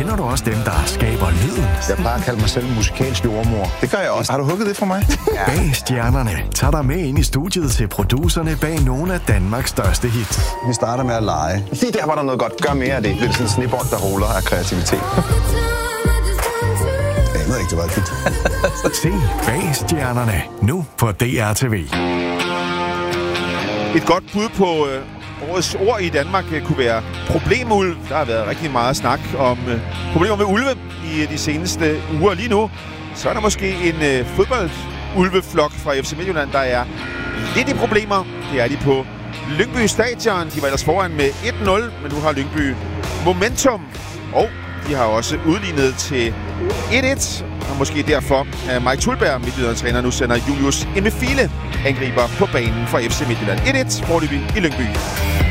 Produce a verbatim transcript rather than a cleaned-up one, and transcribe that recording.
kender du også dem, der skaber lyden? Jeg plejer at kalde mig selv musikalsk jordmor. Det gør jeg også. Har du hugget det for mig? Ja. Bag stjernerne tager dig med ind i studiet til producerne bag nogle af Danmarks største hits. Vi starter med at lege. Lige der var der noget godt. Gør mere af det. Det er sådan en snebold, der ruller af kreativitet. Jeg ved ikke, det var et fedt. Se Bag stjernerne nu på D R T V. Et godt bud på øh, årets ord i Danmark øh, kunne være problemulv. Der har været rigtig meget snak om øh, problemer med ulve i øh, de seneste uger. Lige nu så er der måske en øh, fodboldulveflok fra F C Midtjylland, der er lidt i problemer. Det er de på Lyngby Stadion. De var ellers foran med et nul, men nu har Lyngby momentum. Og de har også udlignet til et et. Og måske derfor, at Mike Tulberg, Midtjylland-træner, nu sender Julius Emefile angriber på banen for F C Midtjylland. et et foreløbig i Lyngby.